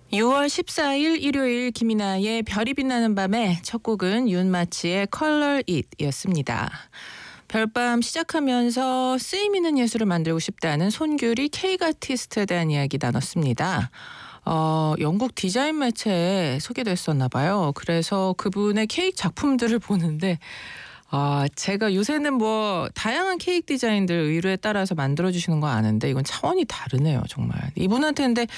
6월 14일 일요일 김이나의 별이 빛나는 밤의 첫 곡은 윤마치의 Color It이었습니다. 별밤 시작하면서 쓰임 있는 예술을 만들고 싶다는 손규리 케이크 아티스트에 대한 이야기 나눴습니다. 영국 디자인 매체에 소개됐었나 봐요. 그래서 그분의 케이크 작품들을 보는데 제가 요새는 뭐 다양한 케이크 디자인들 의뢰에 따라서 만들어 주시는 거 아는데 이건 차원이 다르네요, 정말. 이분한테 근데